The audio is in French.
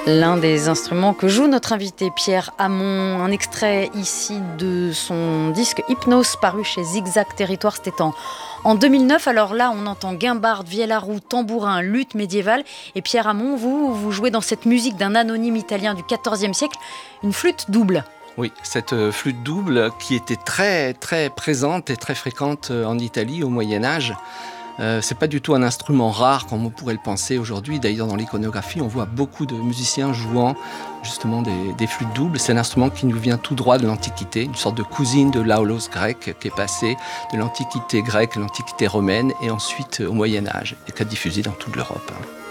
L'un des instruments que joue notre invité Pierre Hamon, un extrait ici de son disque Hypnose paru chez Zigzag Territoire, c'était en 2009. Alors là, on entend guimbarde, vielle à roue, tambourin, luth médiévale. Et Pierre Hamon, vous jouez dans cette musique d'un anonyme italien du XIVe siècle, une flûte double. Oui, cette flûte double qui était très très présente et très fréquente en Italie au Moyen-Âge. C'est pas du tout un instrument rare comme on pourrait le penser aujourd'hui. D'ailleurs, dans l'iconographie, on voit beaucoup de musiciens jouant justement des flûtes doubles. C'est un instrument qui nous vient tout droit de l'Antiquité, une sorte de cousine de l'aulos grec qui est passé de l'Antiquité grecque à l'Antiquité romaine et ensuite au Moyen-Âge et qui a diffusé dans toute l'Europe.